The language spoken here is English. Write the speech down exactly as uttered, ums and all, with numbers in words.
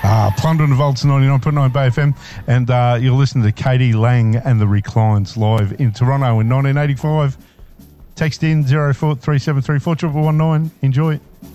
Uh, Plunder and the Volts, ninety-nine point nine Bay F M, and uh, you're listening to Katie Lang and the Reclines live in Toronto in nineteen eighty-five. Text in zero four three seven three four one one nine. Enjoy.